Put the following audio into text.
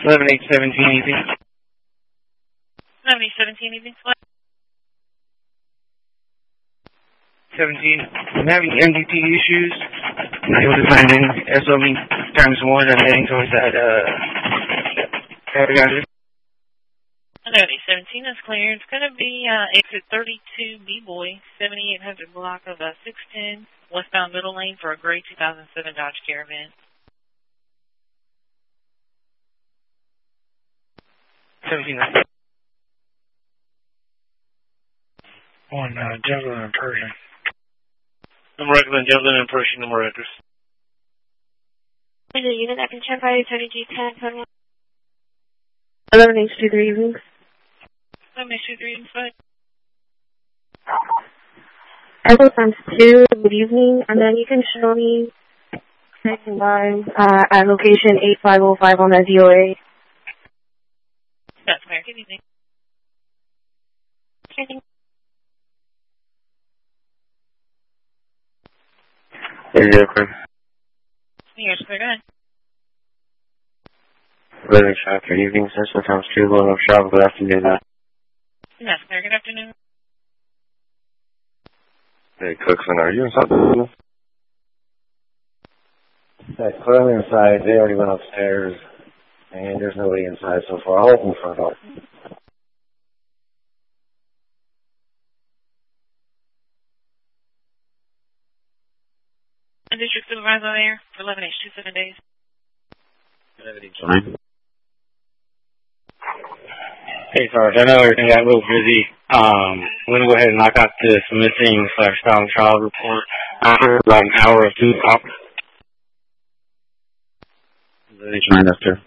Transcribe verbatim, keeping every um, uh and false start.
eleven eight seventeen evening. eleven eight seventeen evening flight. seventeen. I'm having M D T issues. I'm not able to find any S O B times one. I'm heading towards that, uh, Patagonia. eleven eight seventeen is clear. It's going to be uh, exit thirty-two B-Boy, seventy-eight hundred block of uh, six ten, westbound middle lane for a gray two thousand seven Dodge Caravan. seventeen. On uh, Devlin and Pershing. Number record, Devlin and Pershing, number records. Is a unit that can check by thirty G ten, eleven H two three evenings. eleven H two three evening flight. Echo times two, good evening, and then you can show me connecting by uh, at location eight five oh five on that D O A. That's clear. Good evening. Okay. Is it okay? Yes, clear. Go ahead. Living shop, good evening, Central Times two, going up shop, good afternoon. That's clear. Good afternoon. Hey, Cookson, are you inside the business? That's clearly inside. They already went upstairs, and there's nobody inside so far. I'll open the front door. A district supervisor there for eleven H two seven days. eleven H nine. Hey, Sarge, I know everything got a little busy. Um, I'm going to go ahead and knock out this missing slash found child report after about an hour of two o'clock. eleven H nine, that's true.